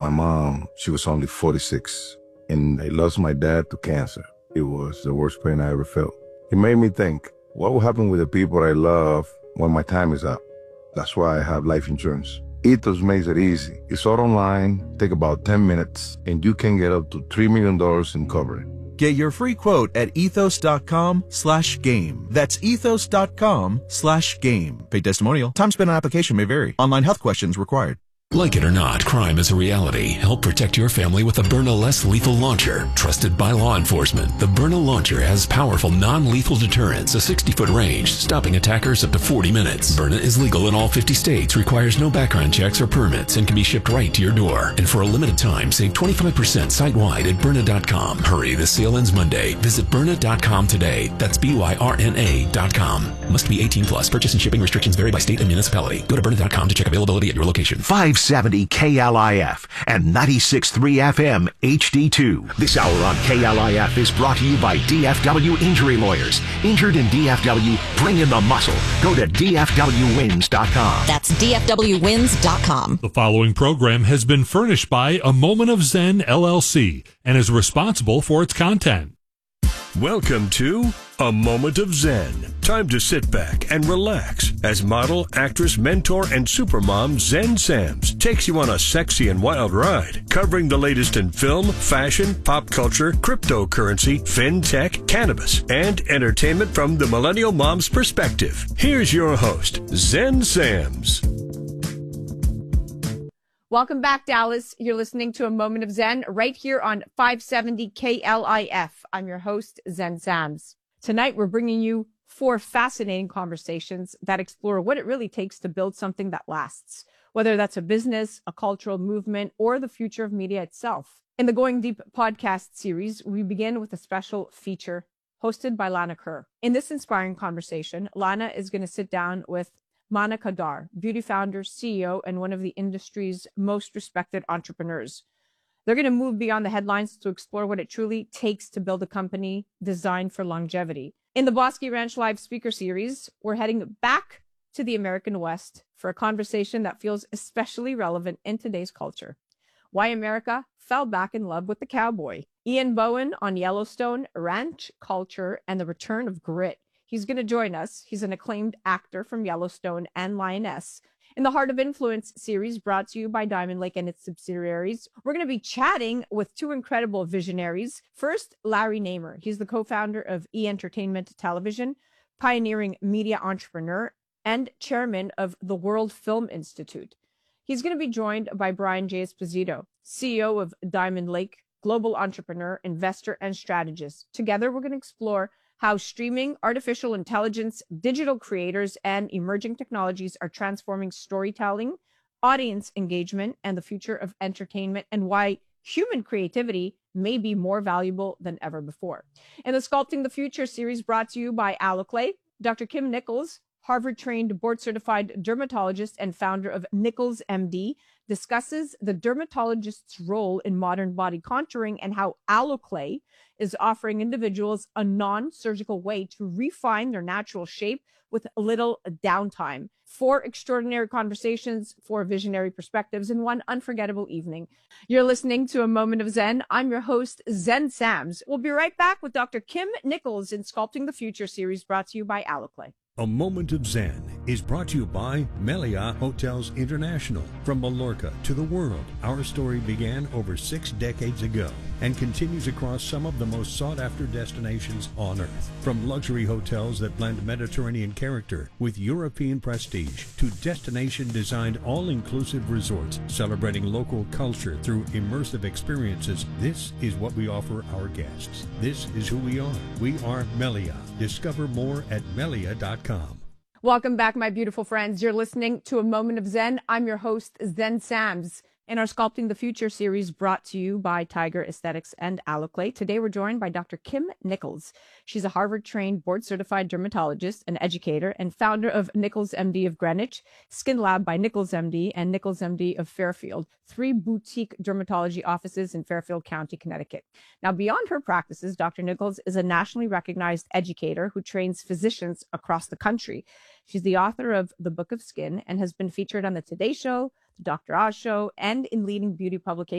My mom, she was only 46, and I lost my dad to cancer. It was the worst pain I ever felt. It made me think, what will happen with the people I love when my time is up? That's why I have life insurance. Ethos makes it easy. It's all online, take about 10 minutes, and you can get up to $3 million in coverage. Get your free quote at ethos.com/game. That's ethos.com/game. Paid testimonial. Time spent on application may vary. Online health questions required. Like it or not, crime is a reality. Help protect your family with the Byrna Less Lethal Launcher. Trusted by law enforcement, the Byrna Launcher has powerful non-lethal deterrence, a 60-foot range, stopping attackers up to 40 minutes. Byrna is legal in all 50 states, requires no background checks or permits, and can be shipped right to your door. And for a limited time, save 25% site-wide at Byrna.com. Hurry, the sale ends Monday. Visit Byrna.com today. That's BYRNA.com. Must be 18 plus. Purchase and shipping restrictions vary by state and municipality. Go to Byrna.com to check availability at your location. 570 KLIF and 96.3 FM HD2. This hour on KLIF is brought to you by DFW Injury Lawyers. Injured in DFW, bring in the muscle. Go to DFWwins.com. That's DFWwins.com. The following program has been furnished by A Moment of Zen LLC and is responsible for its content. Welcome to A Moment of Zen. Time to sit back and relax as model, actress, mentor, and supermom Zen Sams takes you on a sexy and wild ride, covering the latest in film, fashion, pop culture, cryptocurrency, fintech, cannabis, and entertainment from the millennial mom's perspective. Here's your host, Zen Sams. Welcome back, Dallas. You're listening to A Moment of Zen right here on 570 KLIF. I'm your host, Zen Sams. Tonight, we're bringing you 4 fascinating conversations that explore what it really takes to build something that lasts, whether that's a business, a cultural movement, or the future of media itself. In the Going Deep podcast series, we begin with a special feature hosted by Lana Kerr. In this inspiring conversation, Lana is going to sit down with Mana Kadar, beauty founder, CEO, and one of the industry's most respected entrepreneurs. They're going to move beyond the headlines to explore what it truly takes to build a company designed for longevity. In the Bosque Ranch Live Speaker Series, we're heading back to the American West for a conversation that feels especially relevant in today's culture. Why America fell back in love with the cowboy. Ian Bohen on Yellowstone, ranch culture, and the return of grit. He's going to join us. He's an acclaimed actor from Yellowstone and Lioness. In the Heart of Influence series, brought to you by Diamond Lake and its subsidiaries, we're going to be chatting with 2 incredible visionaries. First, Larry Namer. He's the co-founder of E-Entertainment Television, pioneering media entrepreneur, and chairman of the World Film Institute. He's going to be joined by Brian J. Esposito, CEO of Diamond Lake, global entrepreneur, investor, and strategist. Together, we're going to explore how streaming, artificial intelligence, digital creators, and emerging technologies are transforming storytelling, audience engagement, and the future of entertainment, and why human creativity may be more valuable than ever before. In the Sculpting the Future series, brought to you by Aloclay, Dr. Kim Nichols, Harvard-trained board-certified dermatologist and founder of Nichols MD, discusses the dermatologist's role in modern body contouring and how Aloclay is offering individuals a non-surgical way to refine their natural shape with little downtime. 4 extraordinary conversations, 4 visionary perspectives, and 1 unforgettable evening. You're listening to A Moment of Zen. I'm your host, Zen Sams. We'll be right back with Dr. Kim Nichols in Sculpting the Future series, brought to you by Aloclay. A Moment of Zen is brought to you by Melia Hotels International. From Mallorca to the world, our story began over 6 decades ago and continues across some of the most sought-after destinations on Earth. From luxury hotels that blend Mediterranean character with European prestige to destination-designed all-inclusive resorts celebrating local culture through immersive experiences, this is what we offer our guests. This is who we are. We are Melia. Discover more at Melia.com. Welcome back, my beautiful friends. You're listening to A Moment of Zen. I'm your host, Zen Sams. In our Sculpting the Future series, brought to you by Tiger Aesthetics and Aloclay, today we're joined by Dr. Kim Nichols. She's a Harvard-trained, board-certified dermatologist, an educator, and founder of Nichols MD of Greenwich, Skin Lab by Nichols MD, and Nichols MD of Fairfield, 3 boutique dermatology offices in Fairfield County, Connecticut. Now, beyond her practices, Dr. Nichols is a nationally recognized educator who trains physicians across the country. She's the author of The Book of Skin and has been featured on The Today Show, The Dr. Oz Show, and in leading beauty publications